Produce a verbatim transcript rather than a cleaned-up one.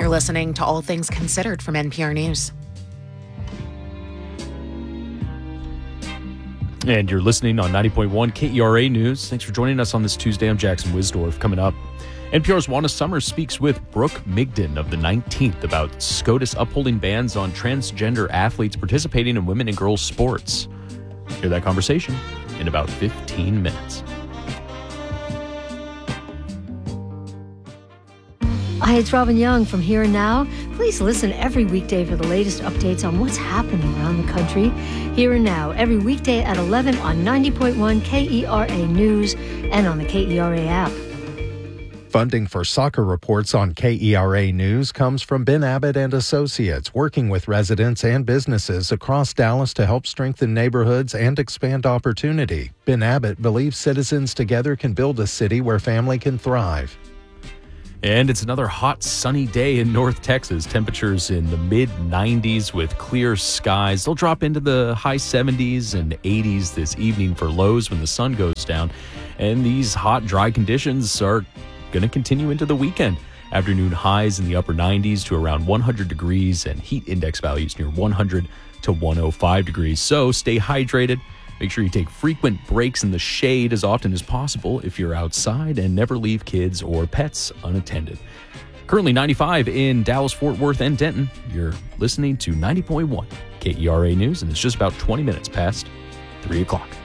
You're listening to All Things Considered from N P R News. And you're listening on ninety point one K E R A News. Thanks for joining us on this Tuesday. I'm Jackson Wisdorf. Coming up, N P R's Wanda Summers speaks with Brooke Migden of the nineteenth about SCOTUS upholding bans on transgender athletes participating in women and girls sports. Hear that conversation in about fifteen minutes. Hi, it's Robin Young from Here and Now. Please listen every weekday for the latest updates on what's happening around the country. Here and Now, every weekday at eleven on ninety point one K E R A News and on the K E R A app. Funding for Soccer Reports on K E R A News comes from Ben Abbott and Associates, working with residents and businesses across Dallas to help strengthen neighborhoods and expand opportunity. Ben Abbott believes citizens together can build a city where family can thrive. And it's another hot, sunny day in North Texas. Temperatures in the mid nineties with clear skies. They'll drop into the high seventies and eighties this evening for lows when the sun goes down. And these hot, dry conditions are going to continue into the weekend. Afternoon highs in the upper nineties to around one hundred degrees and heat index values near one hundred to one hundred five degrees. So stay hydrated. Make sure you take frequent breaks in the shade as often as possible if you're outside, and never leave kids or pets unattended. Currently ninety-five in Dallas, Fort Worth, and Denton. You're listening to ninety point one K E R A News, and it's just about twenty minutes past three o'clock.